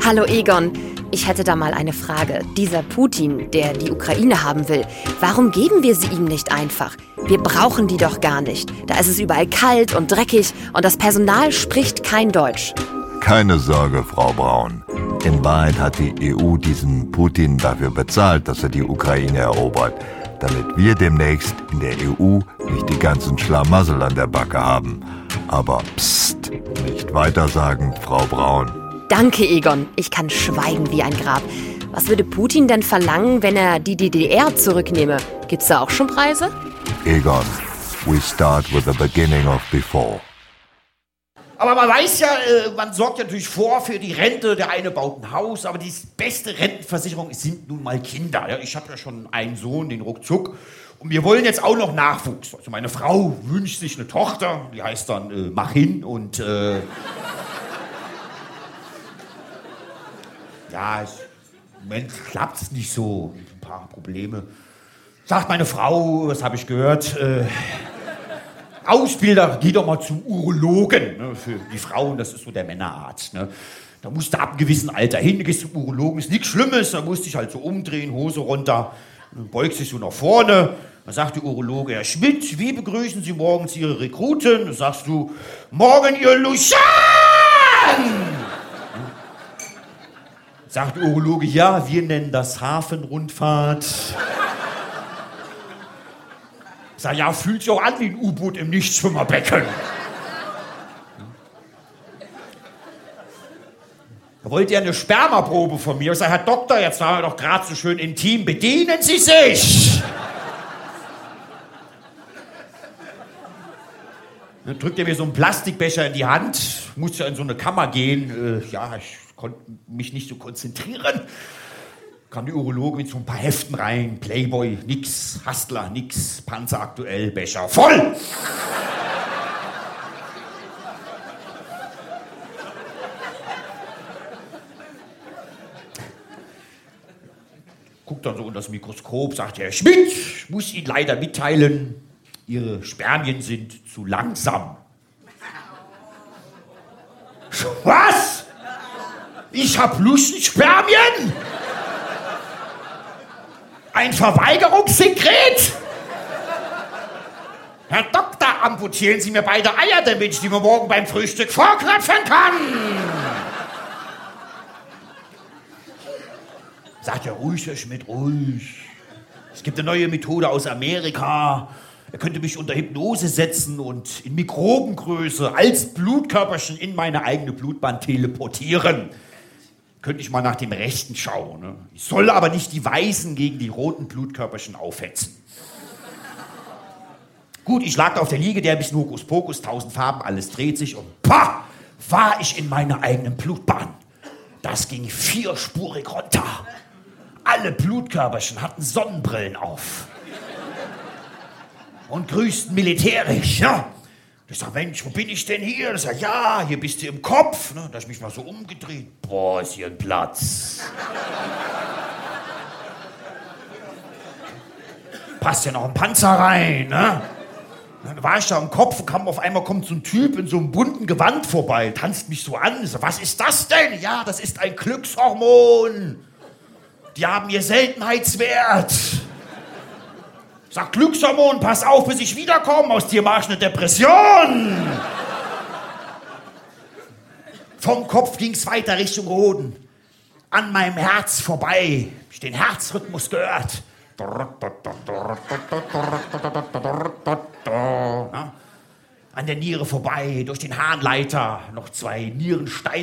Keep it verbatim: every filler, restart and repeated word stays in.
Hallo Egon, ich hätte da mal eine Frage. Dieser Putin, der die Ukraine haben will, warum geben wir sie ihm nicht einfach? Wir brauchen die doch gar nicht. Da ist es überall kalt und dreckig und das Personal spricht kein Deutsch. Keine Sorge, Frau Braun. In Wahrheit hat die E U diesen Putin dafür bezahlt, dass er die Ukraine erobert, damit wir demnächst in der E U nicht die ganzen Schlamassel an der Backe haben. Aber psst, nicht weitersagen, Frau Braun. Danke, Egon. Ich kann schweigen wie ein Grab. Was würde Putin denn verlangen, wenn er die D D R zurücknehme? Gibt's da auch schon Preise? Egon, we start with the beginning of before. Aber man weiß ja, äh, man sorgt ja natürlich vor für die Rente. Der eine baut ein Haus, aber die beste Rentenversicherung sind nun mal Kinder. Ja, ich habe ja schon einen Sohn, den Ruckzuck. Und wir wollen jetzt auch noch Nachwuchs. Also meine Frau wünscht sich eine Tochter, die heißt dann äh, Machin und... Äh, ja, ich, im Moment klappt es nicht so. Ein paar Probleme. Sagt meine Frau, was habe ich gehört? Äh, Ausbilder, geh doch mal zum Urologen. Ne, für die Frauen, das ist so der Männerarzt. Ne. Da musst du ab einem gewissen Alter hin, gehst zum Urologen, ist nichts Schlimmes. Da musst du dich halt so umdrehen, Hose runter, beugst dich so nach vorne. Dann sagt der Urologe, Herr Schmidt, wie begrüßen Sie morgens Ihre Rekruten? Dann sagst du, morgen Ihr Luschan! Sagt der Urologe, ja, wir nennen das Hafenrundfahrt. Sag, ja, fühlt sich auch an wie ein U-Boot im Nichtschwimmerbecken. Da wollt ihr eine Spermaprobe von mir? Ich sag, Herr Doktor, jetzt waren wir doch gerade so schön intim, bedienen Sie sich! Dann drückt er mir so einen Plastikbecher in die Hand, musste ja in so eine Kammer gehen. Äh, ja, ich konnte mich nicht so konzentrieren. Kam die Urologe mit so ein paar Heften rein. Playboy, nix. Hustler, nix. Panzer aktuell, Becher voll! Guckt dann so unter das Mikroskop, sagt Herr Schmidt, ich muss Ihnen leider mitteilen, Ihre Spermien sind zu langsam. Was? Ich hab Lustenspermien? Ein Verweigerungssekret? Herr Doktor, amputieren Sie mir beide Eier, damit ich die mir morgen beim Frühstück vorknöpfen kann. Sagt er, ruhig, Herr Schmidt, ruhig. Es gibt eine neue Methode aus Amerika. Er könnte mich unter Hypnose setzen und in Mikrobengröße als Blutkörperchen in meine eigene Blutbahn teleportieren. Könnte ich mal nach dem Rechten schauen. Ne? Ich soll aber nicht die weißen gegen die roten Blutkörperchen aufhetzen. Gut, ich lag da auf der Liege, der bis Hokuspokus, tausend Farben, alles dreht sich und pah, war ich in meiner eigenen Blutbahn. Das ging vierspurig runter. Alle Blutkörperchen hatten Sonnenbrillen auf. Und grüßten militärisch, ja. Ich sag, Mensch, wo bin ich denn hier? Ich sag, ja, hier bist du im Kopf. Ne? Da hab ich mich mal so umgedreht. Boah, ist hier ein Platz. Passt ja noch ein Panzer rein, ne? Dann war ich da im Kopf und kam auf einmal kommt so ein Typ in so einem bunten Gewand vorbei, tanzt mich so an. Ich sag, was ist das denn? Ja, das ist ein Glückshormon. Die haben ihr Seltenheitswert. Sag, Glückshormon, pass auf, bis ich wiederkomme. Aus dir mach ich eine Depression. Vom Kopf ging's weiter Richtung Hoden. An meinem Herz vorbei. Hab ich den Herzrhythmus gehört. Ja. An der Niere vorbei, durch den Harnleiter, noch zwei Nierensteine.